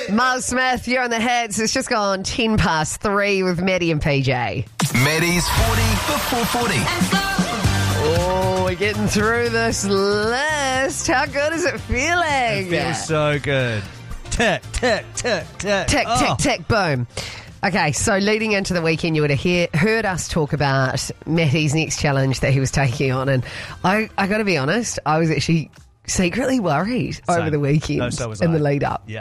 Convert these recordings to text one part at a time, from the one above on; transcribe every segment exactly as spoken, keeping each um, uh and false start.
Miles Smith, you're on the hits. It's just gone ten past three with Maddie and P J. Maddie's forty before forty. Oh, we're getting through this list. How good is it feeling? It feels so good. Tick, tick, tick, tick. Tick, oh. tick, tick, boom. Okay, so leading into the weekend, you would have hear, heard us talk about Matty's next challenge that he was taking on. And I, I got to be honest, I was actually secretly worried Same. over the weekend No, so was in I. the lead up. Yeah.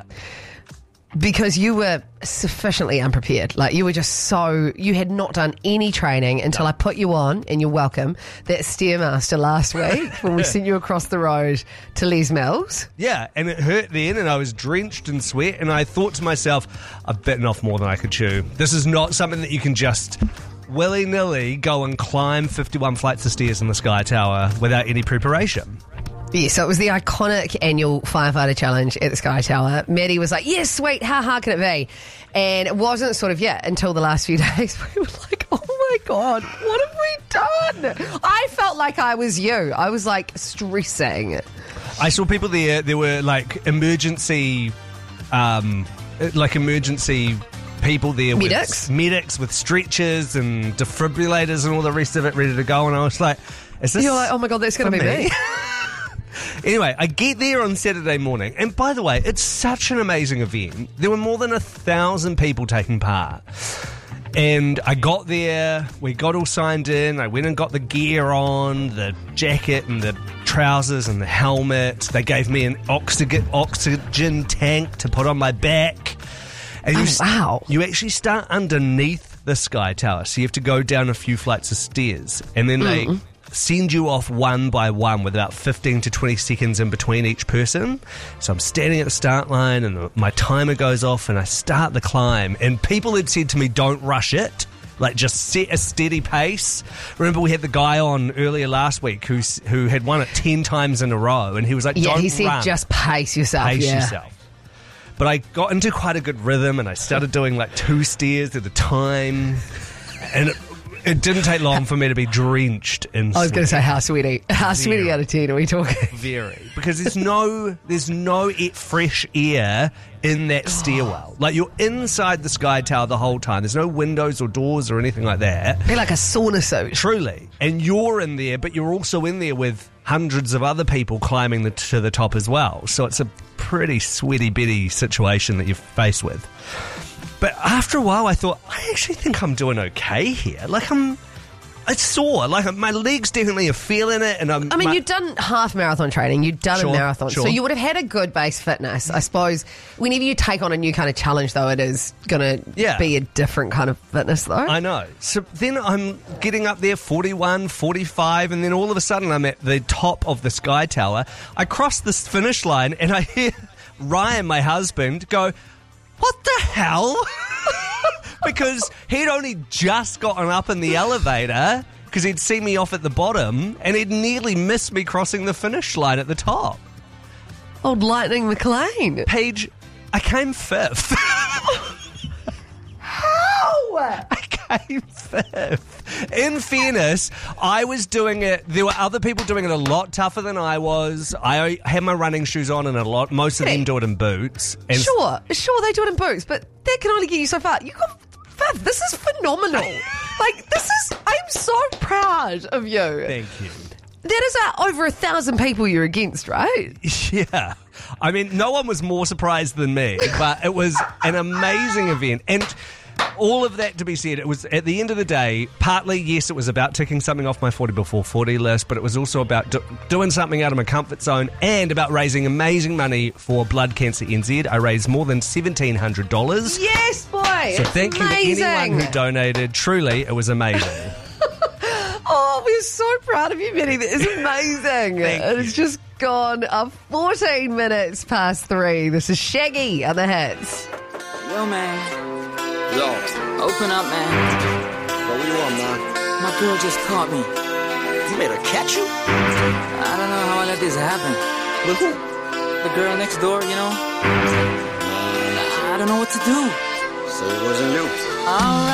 Because you were sufficiently unprepared. Like, you were just so... You had not done any training until No. I put you on, and you're welcome, that Stairmaster last week when we sent you across the road to Les Mills. Yeah, and it hurt then, and I was drenched in sweat, and I thought to myself, I've bitten off more than I could chew. This is not something that you can just willy-nilly go and climb fifty-one flights of stairs in the Sky Tower without any preparation. Yeah, so it was the iconic annual firefighter challenge at the Sky Tower. Maddie was like, yes, sweet, how hard can it be? And it wasn't sort of yet until the last few days we were like, oh my God, what have we done? I felt like I was you. I was like stressing. I saw people there, there were like emergency, um, like emergency people there Medics? with medics with stretchers and defibrillators and all the rest of it ready to go, and I was like, is this You're like, oh my God, that's going to for be me? me. Anyway, I get there on Saturday morning, and by the way, it's such an amazing event. There were more than a thousand people taking part. And I got there, we got all signed in, I went and got the gear on, the jacket and the trousers and the helmet. They gave me an oxygen, oxygen tank to put on my back. And Oh, you, wow. You actually start underneath the Sky Tower, so you have to go down a few flights of stairs, and then they send you off one by one with about fifteen to twenty seconds in between each person. So I'm standing at the start line, and the, my timer goes off, and I start the climb, and people had said to me, don't rush it. Like, just set a steady pace. Remember, we had the guy on earlier last week who's, who had won it ten times in a row, and he was like, Yeah, don't he said run. just pace yourself. Pace yeah. yourself. But I got into quite a good rhythm, and I started doing like two stairs at a time, and it, it didn't take long for me to be drenched in I was going to sweat. say, how sweaty? How sweaty Zero. out of ten are we talking? Very, because there's no there's no e- fresh air in that stairwell. Like, you're inside the Sky Tower the whole time. There's no windows or doors or anything like that. Be like a sauna suit. Truly, and you're in there, but you're also in there with hundreds of other people climbing the, to the top as well. So it's a pretty sweaty bitty situation that you're faced with. But after a while, I thought, I actually think I'm doing okay here. Like, I'm, it's sore. Like, my legs definitely are feeling it, and I'm. I mean, my, you've done half marathon training, you've done Sure, a marathon, sure. so you would have had a good base fitness. I suppose whenever you take on a new kind of challenge, though, it is going to Yeah. be a different kind of fitness, though. I know. So then I'm getting up there, forty-one, forty-five, and then all of a sudden I'm at the top of the Sky Tower. I cross this finish line, and I hear Ryan, my husband, go, what the hell? Because he'd only just gotten up in the elevator because he'd seen me off at the bottom, and he'd nearly missed me crossing the finish line at the top. Old Lightning McLean. Paige, I came fifth. How? I came fifth. In fairness, I was doing it. There were other people doing it a lot tougher than I was. I had my running shoes on, and a lot. Most of Hey. them do it in boots. And Sure, sure, they do it in boots, but that can only get you so far. You got fifth. This is phenomenal. Like, this is, I'm so proud of you. Thank you. That is uh, over a thousand people you're against, right? Yeah. I mean, no one was more surprised than me, but it was an amazing event. And all of that to be said, it was, at the end of the day, partly, yes, it was about ticking something off my forty before forty list, but it was also about do- doing something out of my comfort zone and about raising amazing money for Blood Cancer N Z. I raised more than seventeen hundred dollars. Yes, boy. So it's thank amazing. you to anyone who donated. Truly, it was amazing. Oh, we're so proud of you, Minnie. That is amazing. Thank It's you. just gone up fourteen minutes past three. This is Shaggy on the hits. Yo, man. Yo, Open up, man. what do you want, man? My girl just caught me. You made her catch you? I don't know how I let this happen. With who? The girl next door, you know? I don't know what to do. So it wasn't you. Alright.